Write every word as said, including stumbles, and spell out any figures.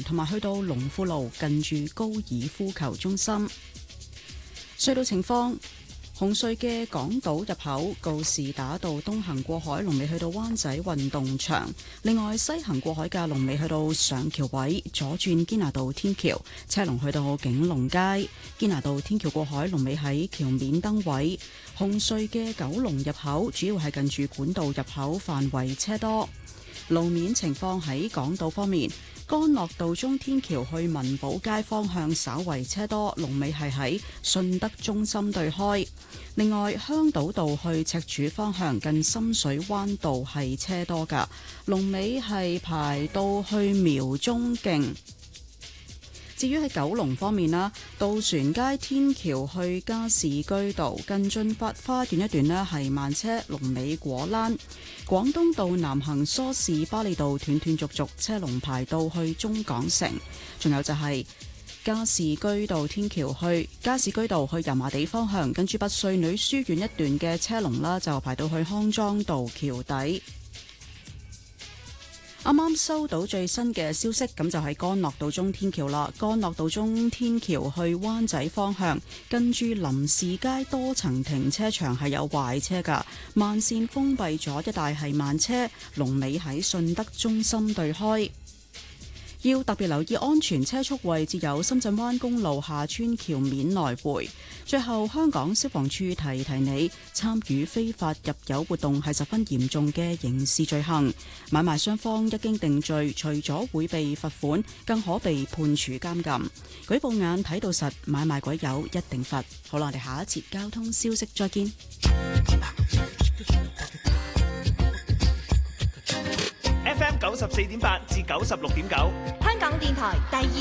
同埋去到龍富路近住高爾夫球中心。隧道情況。紅隧嘅港島入口告士打道東行過海龍尾去到灣仔運動場，另外西行過海嘅龍尾去到上橋位，左轉堅拿道天橋車龍去到景隆街，堅拿道天橋過海龍尾喺橋面燈位。紅隧嘅九龍入口主要係近住管道入口範圍車多。路面情況喺港島方面，干諾道中天橋去民寶街方向稍為車多，龍尾係喺順德中心對開。另外，香島道去赤柱方向近深水灣道係車多㗎，龍尾係排到去苗中徑。至於喺九龍方面啦，渡船街天橋去加士居道近駿發花園一段呢係慢車，龍尾果欄。廣東道南行梳士巴利道斷斷續續車龍排到去中港城。仲有就係加士居道天橋去加士居道去油麻地方向，跟住拔萃女書院一段嘅車龍啦，就排到去康莊道橋底。啱啱收到最新嘅消息，咁就係干諾道中天橋啦。干諾道中天橋去灣仔方向，跟住林士街多層停車場係有壞車㗎，慢線封閉咗，一帶係慢車，龍尾喺順德中心對開。要特別留意安全車速位置有深圳灣公路下村橋面來回。最後，香港消防處提提你，參與非法入油活動係十分嚴重嘅刑事罪行。買賣雙方一經定罪，除咗會被罰款，更可被判處監禁。舉報眼睇到實，買賣鬼友一定罰。好啦，我哋下一節交通消息再見。 F M 九十四點八至九十六點九， 香港電台第二